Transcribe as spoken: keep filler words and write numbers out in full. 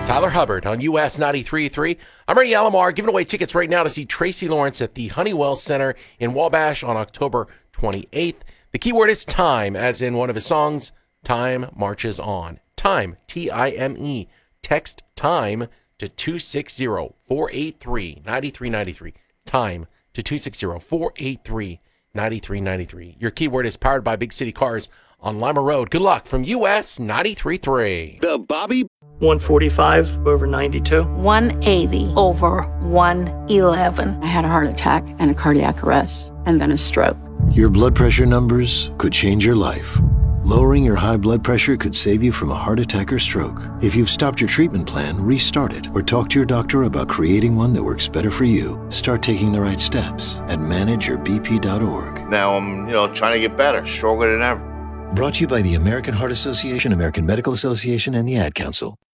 Tyler Hubbard on U S ninety-three point three. I'm Ernie Alomar, giving away tickets right now to see Tracy Lawrence at the Honeywell Center in Wabash on October twenty-eighth. The keyword is time, as in one of his songs, Time Marches On. Time, T I M E. Text TIME to two six zero, four eight three, nine three nine three. Time to two six zero, four eight three, nine three nine three. Your keyword is powered by Big City Cars on Lima Road. Good luck from U S ninety-three point three. The Bobby one forty-five over ninety-two. one eighty over one eleven. I had a heart attack and a cardiac arrest and then a stroke. Your blood pressure numbers could change your life. Lowering your high blood pressure could save you from a heart attack or stroke. If you've stopped your treatment plan, restart it or talk to your doctor about creating one that works better for you. Start taking the right steps at manage your b p dot org. Now I'm, you know, trying to get better, stronger than ever. Brought to you by the American Heart Association, American Medical Association, and the Ad Council.